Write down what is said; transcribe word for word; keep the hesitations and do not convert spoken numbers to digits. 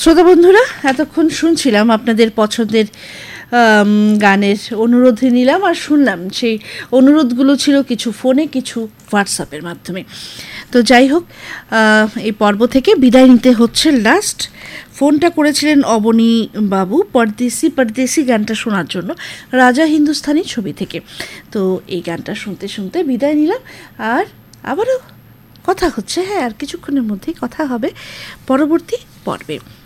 শ্রোতা বন্ধুরা, এতক্ষণ শুনছিলাম আপনাদের পছন্দের গানের অনুরোধে নিলাম আর শুনলাম। সেই অনুরোধগুলো ছিল কিছু ফোনে, কিছু হোয়াটসঅ্যাপের মাধ্যমে। তো যাই হোক, এই পর্ব থেকে বিদায় নিতে হচ্ছে। লাস্ট ফোনটা করেছিলেন অবনী বাবু পরদেশি পরদেশি গানটা শোনার জন্য, রাজা হিন্দুস্তানি ছবি থেকে। তো এই গানটা শুনতে শুনতে বিদায় নিলাম। আর আবারও কথা হচ্ছে, হ্যাঁ আর কিছুক্ষণের মধ্যেই কথা হবে পরবর্তী পর্বে।